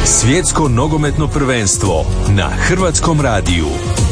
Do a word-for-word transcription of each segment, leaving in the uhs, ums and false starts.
Svjetsko nogometno prvenstvo na Hrvatskom radiju.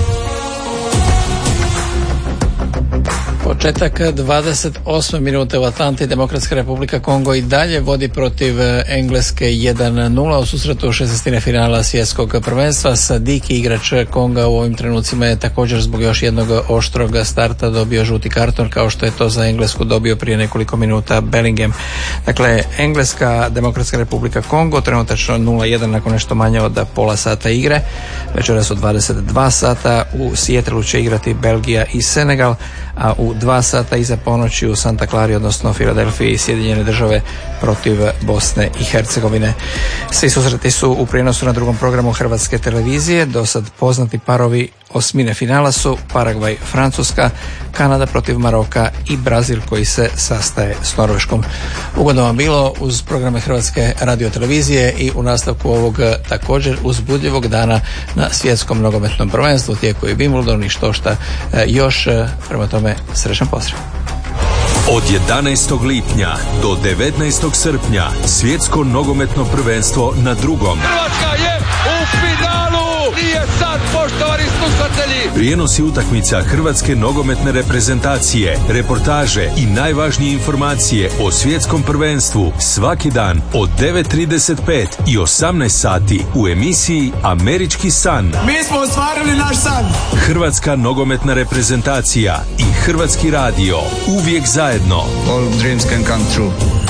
Početak dvadeset osme minute u Atlanti. Demokratska republika Kongo i dalje vodi protiv Engleske jedan nula u susretu šestnaestine finala svjetskog prvenstva. Sadiki, igrač Konga, u ovim trenucima je također zbog još jednog oštrog starta dobio žuti karton, kao što je to za Englesku dobio prije nekoliko minuta Bellingham. Dakle, Engleska, Demokratska republika Kongo trenutačno nula jedan nakon nešto manje od pola sata igre. Večeras u dvadeset dva sata u Seattlu će igrati Belgija i Senegal, a u dva sata iza ponoći u Santa Clari, odnosno Filadelfiji, Sjedinjene Države protiv Bosne i Hercegovine. Svi susreti su u prijenosu na drugom programu Hrvatske televizije. Do sad poznati parovi osmine finala su Paragvaj, Francuska, Kanada protiv Maroka i Brazil koji se sastaje s Norveškom. Ugodno vam bilo uz programe Hrvatske radiotelevizije i u nastavku ovog također uzbudljivog dana na svjetskom nogometnom prvenstvu. Tijeku je Wimbledon i što šta još. Prema tome, srećan pozdrav. Od jedanaestog lipnja do devetnaestog srpnja svjetsko nogometno prvenstvo na drugom. Hrvatska je u finalu! Nije sad, poštovani slušatelji! Prijenosi utakmica Hrvatske nogometne reprezentacije, reportaže i najvažnije informacije o svjetskom prvenstvu svaki dan od devet trideset pet i osamnaest sati u emisiji Američki san. Mi smo ostvarili naš san! Hrvatska nogometna reprezentacija i Hrvatski radio uvijek zajedno. All dreams can come true.